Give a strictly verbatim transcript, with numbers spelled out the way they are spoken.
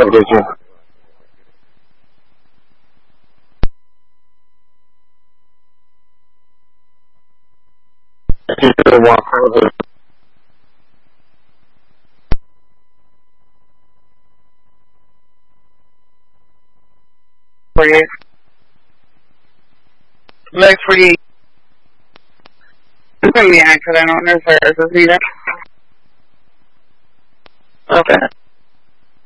What did you? Did you walk over? forty-eight. Like forty-eight. It's going to be accurate. I don't know if there's a Okay.